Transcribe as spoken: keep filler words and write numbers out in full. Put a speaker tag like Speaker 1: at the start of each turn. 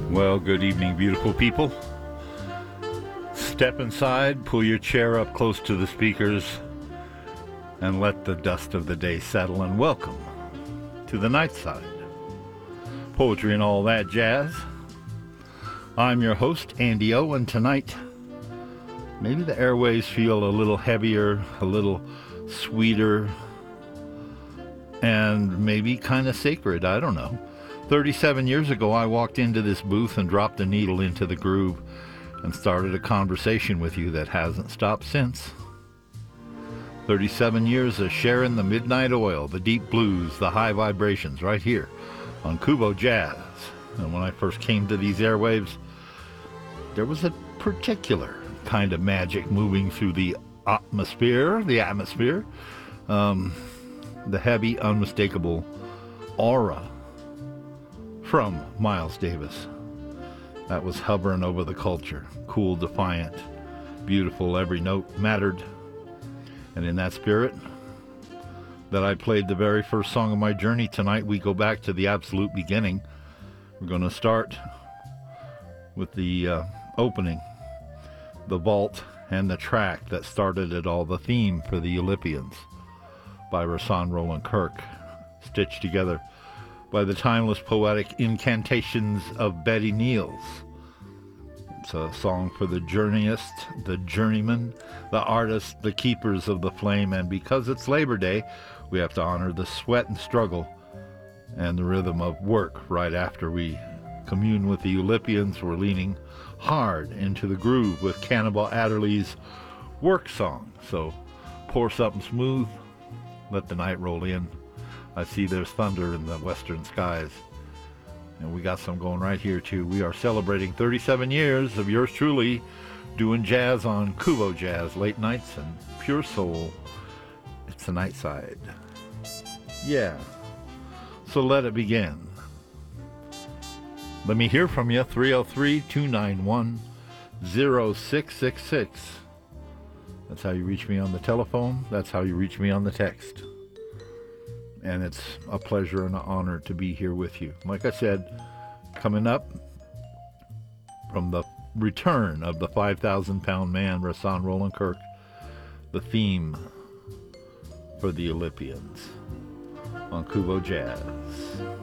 Speaker 1: Well, good evening, beautiful people. Step inside, pull your chair up close to the speakers, and let the dust of the day settle, and welcome to the night side. Poetry and all that jazz. I'm your host, Andy O, and tonight, maybe the airways feel a little heavier, a little sweeter, and maybe kind of sacred, I don't know. thirty-seven years ago, I walked into this booth and dropped a needle into the groove and started a conversation with you that hasn't stopped since. thirty-seven years of sharing the midnight oil, the deep blues, the high vibrations right here on Kubo Jazz. And when I first came to these airwaves, there was a particular kind of magic moving through the atmosphere, the atmosphere, um, the heavy, unmistakable aura from Miles Davis that was hovering over the culture. Cool, defiant, beautiful, every note mattered. And in that spirit that I played the very first song of my journey tonight, we go back to the absolute beginning. We're going to start with the uh, opening, the vault, and the track that started it all, the theme for the Eulipians by Rahsaan Roland Kirk, stitched together by the timeless poetic incantations of Betty Niels. It's a song for the journeyist, the journeyman, the artist, the keepers of the flame, and because it's Labor Day, we have to honor the sweat and struggle and the rhythm of work right after we commune with the Eulipians. We're leaning hard into the groove with Cannonball Adderley's work song. So pour something smooth, let the night roll in. I see there's thunder in the western skies, and we got some going right here too. We are celebrating thirty-seven years of yours truly doing jazz on Kubo Jazz, late nights and pure soul. It's the night side. Yeah. So let it begin. Let me hear from you, three oh three, two nine one, oh six six six. That's how you reach me on the telephone. That's how you reach me on the text. And it's a pleasure and an honor to be here with you. Like I said, coming up from the return of the five thousand pound man, Rahsaan Roland Kirk, the theme for the Eulipians on Kubo Jazz.